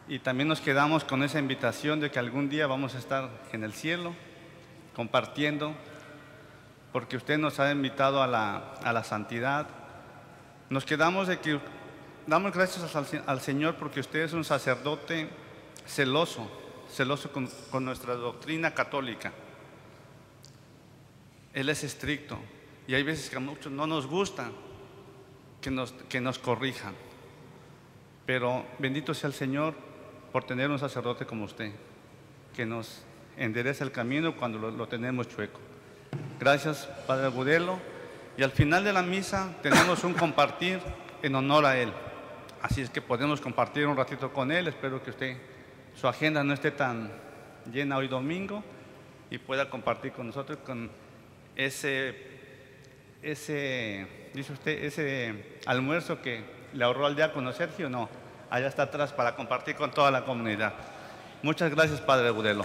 Y también nos quedamos con esa invitación de que algún día vamos a estar en el cielo compartiendo, porque usted nos ha invitado a la santidad. Nos quedamos de que damos gracias al Señor porque usted es un sacerdote celoso con nuestra doctrina católica. Él es estricto y hay veces que a muchos no nos gusta que nos corrijan. Pero bendito sea el Señor por tener un sacerdote como usted, que nos endereza el camino cuando lo tenemos chueco. Gracias, Padre Agudelo. Y al final de la misa tenemos un compartir en honor a él. Así es que podemos compartir un ratito con él. Espero que su agenda no esté tan llena hoy domingo y pueda compartir con nosotros con ese almuerzo que le ahorró al diácono Sergio. No, allá está atrás para compartir con toda la comunidad. Muchas gracias, Padre Agudelo.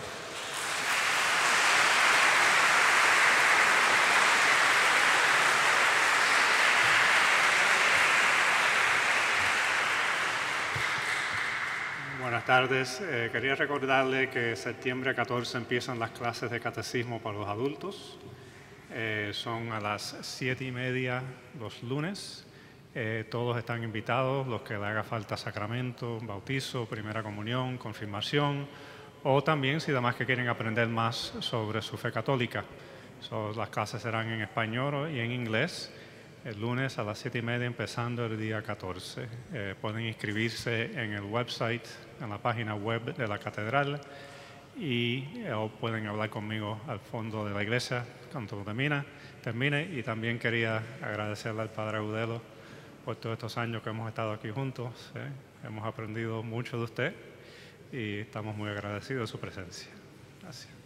Buenas tardes. Quería recordarle que septiembre 14 empiezan las clases de catecismo para los adultos. Son a las 7:30 los lunes. Todos están invitados, los que le haga falta sacramento, bautizo, primera comunión, confirmación, o también si además que quieren aprender más sobre su fe católica. Las clases serán en español y en inglés. El lunes a las 7:30 empezando el día 14. Pueden inscribirse en el website, en la página web de la catedral o pueden hablar conmigo al fondo de la iglesia cuando termine. Y también quería agradecerle al Padre Agudelo por todos estos años que hemos estado aquí juntos. Hemos aprendido mucho de usted y estamos muy agradecidos de su presencia. Gracias.